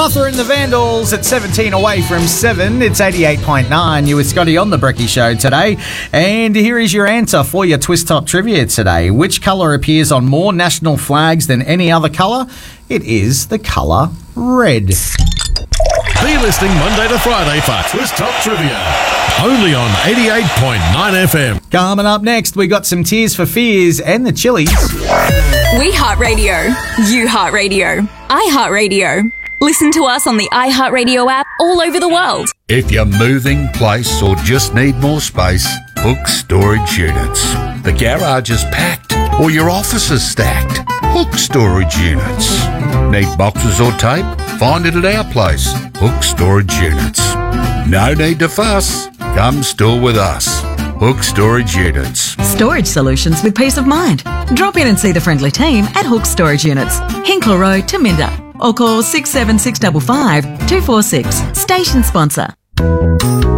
Martha and the Vandals at 17 away from 7. It's 88.9. You with Scotty on the Brekkie Show today. And here is your answer for your Twist Top trivia today. Which colour appears on more national flags than any other colour? It is the colour red. Be listening Monday to Friday for Twist Top Trivia. Only on 88.9 FM. Coming up next, we got some Tears for Fears and the Chili's. We Heart Radio. You Heart Radio. I Heart Radio. Listen to us on the iHeartRadio app all over the world. If you're moving, place, or just need more space, book storage units. The garage is packed or your office is stacked. Book storage units. Need boxes or tape? Find it at our place. Book storage units. No need to fuss. Come store with us. Hook Storage Units. Storage solutions with peace of mind. Drop in and see the friendly team at Hook Storage Units, Hinkler Road, Taminda, or call 67655 246. Station sponsor.